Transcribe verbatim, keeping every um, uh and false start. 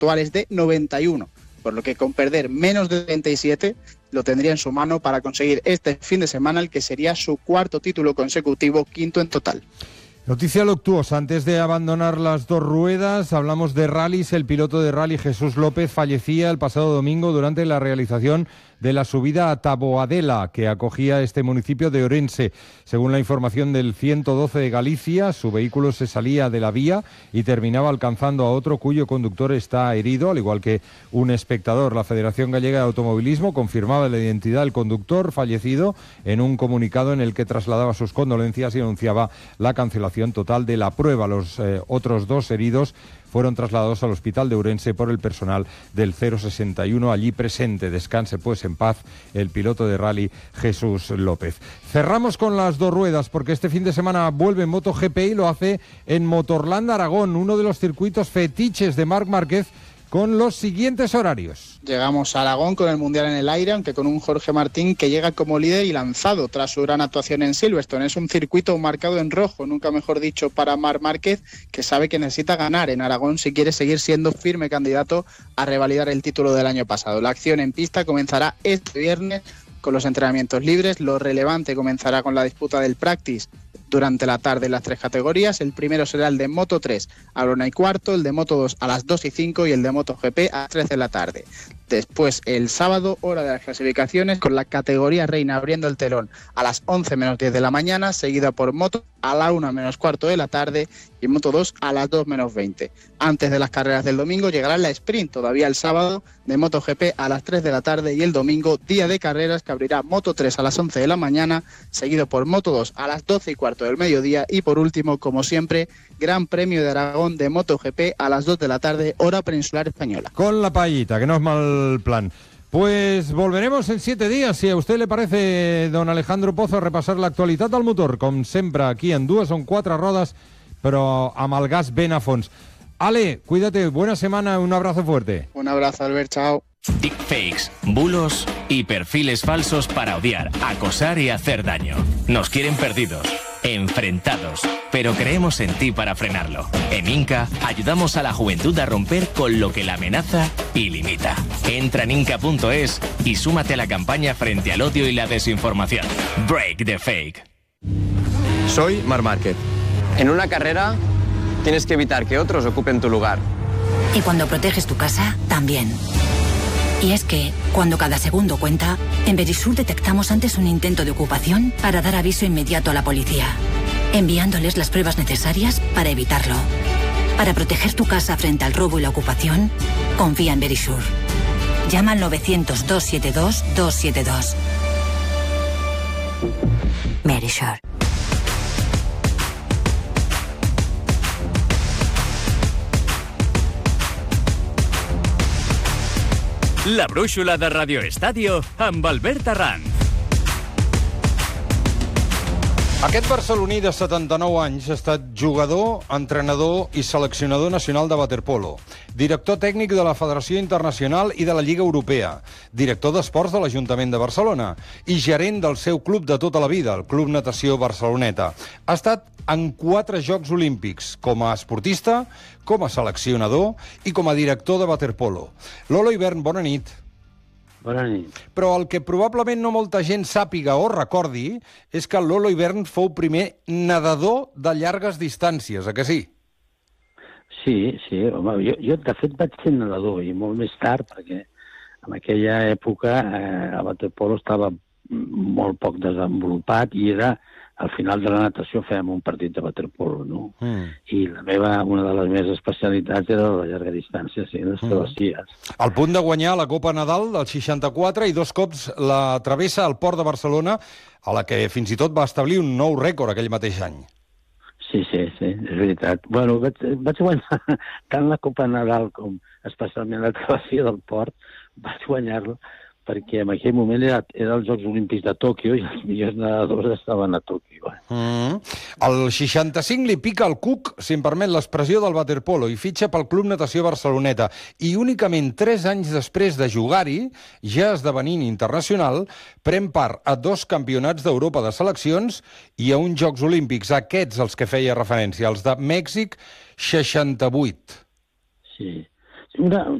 actual es de noventa y uno, por lo que con perder menos de treinta y siete lo tendría en su mano para conseguir este fin de semana el que sería su cuarto título consecutivo, quinto en total. Noticia luctuosa, antes de abandonar las dos ruedas, hablamos de rallies. El piloto de rally Jesús López fallecía el pasado domingo durante la realización de la subida a Taboadela, que acogía este municipio de Orense. Según la información del ciento doce de Galicia, su vehículo se salía de la vía y terminaba alcanzando a otro cuyo conductor está herido, al igual que un espectador. La Federación Gallega de Automovilismo confirmaba la identidad del conductor fallecido en un comunicado en el que trasladaba sus condolencias y anunciaba la cancelación total de la prueba. Los eh, otros dos heridos fueron trasladados al hospital de Ourense por el personal del cero sesenta y uno allí presente. Descanse pues en paz el piloto de rally Jesús López. Cerramos con las dos ruedas porque este fin de semana vuelve MotoGP y lo hace en Motorland Aragón, uno de los circuitos fetiches de Marc Márquez, con los siguientes horarios. Llegamos a Aragón con el Mundial en el aire, aunque con un Jorge Martín que llega como líder y lanzado tras su gran actuación en Silverstone. Es un circuito marcado en rojo, nunca mejor dicho, para Marc Márquez, que sabe que necesita ganar en Aragón si quiere seguir siendo firme candidato a revalidar el título del año pasado. La acción en pista comenzará este viernes con los entrenamientos libres. Lo relevante comenzará con la disputa del practice durante la tarde en las tres categorías. El primero será el de Moto tres a la una y cuarto, el de Moto dos a las dos y cinco y el de MotoGP a las tres de la tarde. Después, el sábado, hora de las clasificaciones, con la categoría reina abriendo el telón a las once menos diez de la mañana, seguida por Moto a la una menos cuarto de la tarde y Moto dos a las dos menos veinte. Antes de las carreras del domingo llegará la sprint, todavía el sábado, de MotoGP a las tres de la tarde y el domingo, día de carreras, que abrirá Moto tres a las once de la mañana, seguido por Moto dos a las doce y cuarto del mediodía y por último, como siempre, Gran Premio de Aragón de MotoGP a las dos de la tarde, hora peninsular española. Con la paellita, que no es mal plan. Pues volveremos en siete días, si a usted le parece, don Alejandro Pozo, a repasar l'actualitat del motor, com sempre, aquí en dues o quatre rodes, però amb el gas ben a fons. Ale, cuídate, buena semana, un abrazo fuerte. Un abrazo, Albert, chao. Deepfakes, bulos y perfiles falsos para odiar, acosar y hacer daño. Nos quieren perdidos, enfrentados, pero creemos en ti para frenarlo. En Inca ayudamos a la juventud a romper con lo que la amenaza y limita. Entra en inca punto es y súmate a la campaña frente al odio y la desinformación. Break the fake. Soy Marc Márquez. En una carrera tienes que evitar que otros ocupen tu lugar. Y cuando proteges tu casa, también. Y es que, cuando cada segundo cuenta, en Verisur detectamos antes un intento de ocupación para dar aviso inmediato a la policía, enviándoles las pruebas necesarias para evitarlo. Para proteger tu casa frente al robo y la ocupación, confía en Verisur. Llama al novecientos, dos siete dos, dos siete dos. Verisur. La brúixola de Radio Estadio amb Albert Arranz. Aquest barceloní de setanta-nou anys ha estat jugador, entrenador i seleccionador nacional de waterpolo, director tècnic de la Federació Internacional i de la Lliga Europea, director d'esports de l'Ajuntament de Barcelona i gerent del seu club de tota la vida, el Club Natació Barceloneta. Ha estat en quatre Jocs Olímpics, com a esportista, com a seleccionador i com a director de waterpolo. Lolo Ibern, bona nit. Bona nit. Però el que probablement no molta gent sàpiga o recordi és que Lolo Ibern fou primer nedador de llargues distàncies, a que sí? Sí, sí. Home, jo, jo de fet vaig ser nedador i molt més tard, perquè en aquella època eh, el waterpolo estava molt poc desenvolupat i era al final de la natació fèiem un partit de waterpolo, no? Mm. I la meva, una de les meves especialitats era la llarga distància, sí, les travessies. Mm. Al punt de guanyar la Copa Nadal del seixanta-quatre i dos cops la travessa al Port de Barcelona, a la que fins i tot va establir un nou rècord aquell mateix any. Sí, sí, sí, és veritat. Bueno, vaig, vaig guanyar tant la Copa Nadal com especialment la travessia del Port, vaig guanyar-la perquè en aquell moment era, era els Jocs Olímpics de Tòquio i els millors nedadors estaven a Tòquio. Mm. El seixanta-cinc li pica el cuc, si em permet l'expressió, del waterpolo i fitxa pel Club Natació Barceloneta. I únicament tres anys després de jugar-hi, ja esdevenint internacional, pren part a dos campionats d'Europa de seleccions i a uns Jocs Olímpics, aquests els que feia referència, els de Mèxic seixanta-vuit. Sí. una,